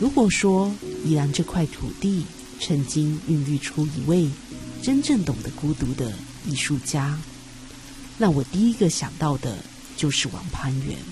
如果说宜兰这块土地曾经孕育出一位真正懂得孤独的艺术家，那我第一个想到的就是王攀元。